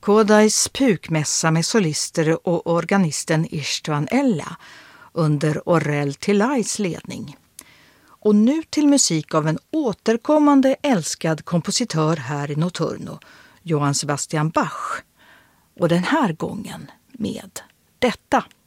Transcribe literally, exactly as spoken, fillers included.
Kodais pukmässa med solister och organisten Istvan Ella under Orrell Tillais ledning. Och nu till musik av en återkommande älskad kompositör här i Notturno, Johann Sebastian Bach. Och den här gången med detta.